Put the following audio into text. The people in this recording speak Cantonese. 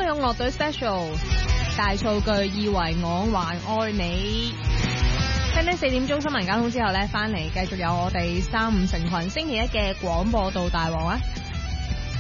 勇樂隊 Special 大數據以為我還愛你。聽聽4點鐘新聞交通之後呢，翻嚟繼續有我哋35成群星期一嘅廣播道大王啊！